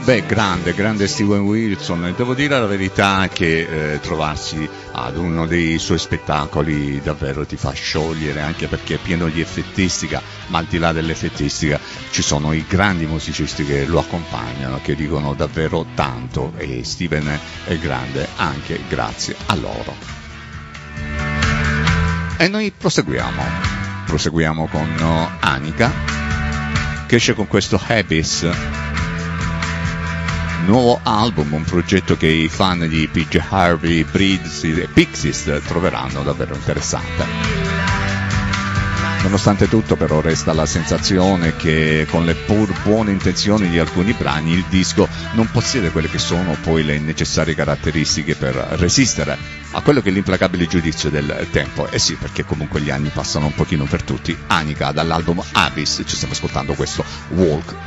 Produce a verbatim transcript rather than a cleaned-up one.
Beh, grande, grande Steven Wilson. Devo dire la verità che eh, trovarsi ad uno dei suoi spettacoli davvero ti fa sciogliere, anche perché è pieno di effettistica, ma al di là dell'effettistica ci sono i grandi musicisti che lo accompagnano, che dicono davvero tanto, e Steven è grande anche grazie a loro. E noi proseguiamo, proseguiamo con uh, Anika, che esce con questo Habits, nuovo album, un progetto che i fan di P J Harvey, Breeds e Pixies troveranno davvero interessante. Nonostante tutto, però, resta la sensazione che con le pur buone intenzioni di alcuni brani il disco non possiede quelle che sono poi le necessarie caratteristiche per resistere a quello che è l'implacabile giudizio del tempo. E sì, perché comunque gli anni passano un pochino per tutti. Anika, dall'album Abyss, ci stiamo ascoltando questo Walk